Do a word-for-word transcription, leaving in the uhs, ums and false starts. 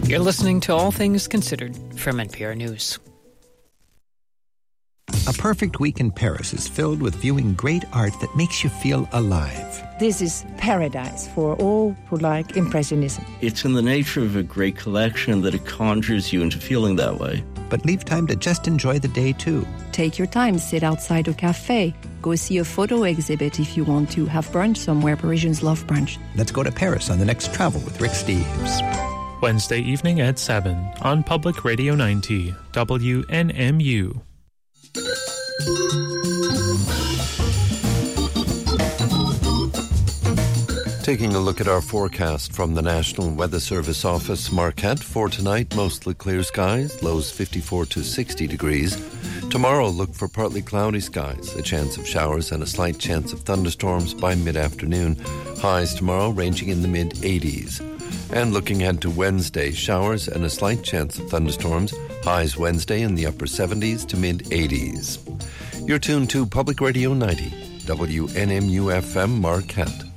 You're listening to All Things Considered from N P R News. A perfect week in Paris is filled with viewing great art that makes you feel alive. This is paradise for all who like Impressionism. It's in the nature of a great collection that it conjures you into feeling that way. But leave time to just enjoy the day, too. Take your time, sit outside a cafe. Go see a photo exhibit if you want to. Have brunch somewhere. Parisians love brunch. Let's go to Paris on the next Travel with Rick Steves. Wednesday evening at seven on Public Radio ninety, W N M U. Taking a look at our forecast from the National Weather Service office, Marquette, for tonight, mostly clear skies, lows fifty-four to sixty degrees. Tomorrow, look for partly cloudy skies, a chance of showers and a slight chance of thunderstorms by mid-afternoon. Highs tomorrow ranging in the mid-eighties. And looking ahead to Wednesday, showers and a slight chance of thunderstorms. Highs Wednesday in the upper seventies to mid-eighties. You're tuned to Public Radio ninety, W N M U F M Marquette.